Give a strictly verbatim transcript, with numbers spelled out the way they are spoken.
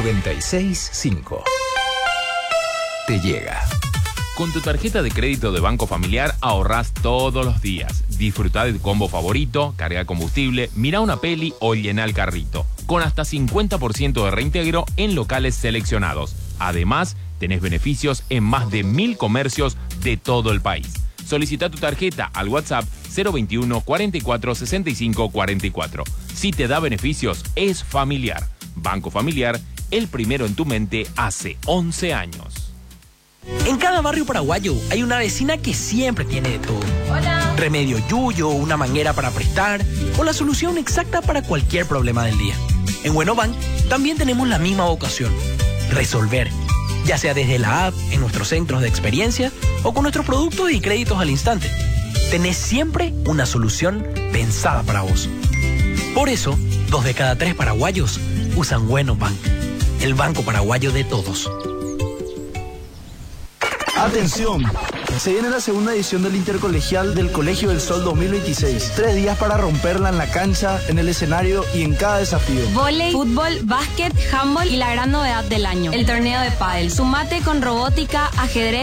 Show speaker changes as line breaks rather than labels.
noventa y seis cinco. Te llega.
Con tu tarjeta de crédito de Banco Familiar ahorrás todos los días. Disfrutá de tu combo favorito, carga combustible, mira una peli o llena el carrito. Con hasta cincuenta por ciento de reintegro en locales seleccionados. Además, tenés beneficios en más de mil comercios de todo el país. Solicita tu tarjeta al WhatsApp cero veintiuno, cuarenta y cuatro, sesenta y cinco, cuarenta y cuatro. Si te da beneficios, es familiar. Banco Familiar, el primero en tu mente hace once años.
En cada barrio paraguayo hay una vecina que siempre tiene de todo.
Hola.
Remedio yuyo, una manguera para prestar o la solución exacta para cualquier problema del día. En Buenobank también tenemos la misma vocación: resolver. Ya sea desde la app, en nuestros centros de experiencia o con nuestros productos y créditos al instante. Tenés siempre una solución pensada para vos. Por eso, dos de cada tres paraguayos usan Buenobank, el banco paraguayo de todos.
Atención, se viene la segunda edición del Intercolegial del Colegio del Sol dos mil veintiséis. Tres días para romperla en la cancha, en el escenario y en cada desafío.
Vóley, fútbol, básquet, handball y la gran novedad del año, el torneo de pádel. Sumate con robótica, ajedrez,